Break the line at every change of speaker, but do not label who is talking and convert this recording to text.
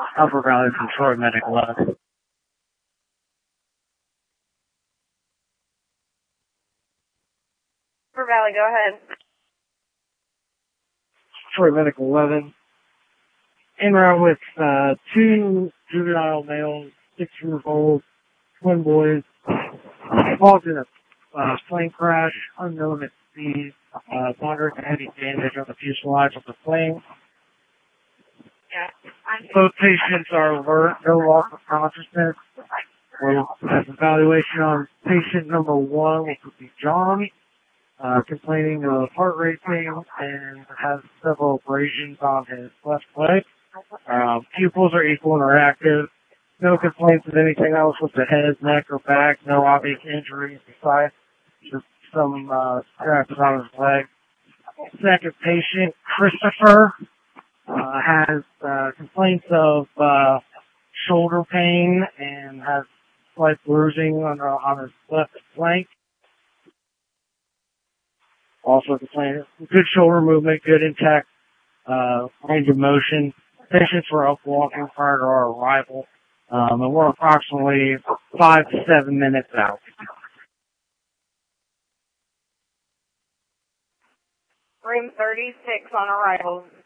Upper Valley from Troy Medic 11.
Upper Valley, go ahead.
Troy Medic 11. En route with 2 juvenile males, 6 years old, twin boys, involved in a plane crash, unknown at speed, moderate to heavy damage on the fuselage of the plane.
Yeah.
Both patients are alert, no loss of consciousness. We'll have evaluation on patient number 1, which would be John, complaining of heart racing and has several abrasions on his left leg. Pupils are equal and are active. No complaints of anything else with the head, neck, or back. No obvious injuries besides just some scratches on his leg. Second patient, Christopher, has complaints of shoulder pain and has slight bruising on his left flank. Also complaining, good shoulder movement, good intact range of motion. Patients were up walking prior to our arrival, and we're approximately 5 to 7 minutes out.
Room 36 on arrival.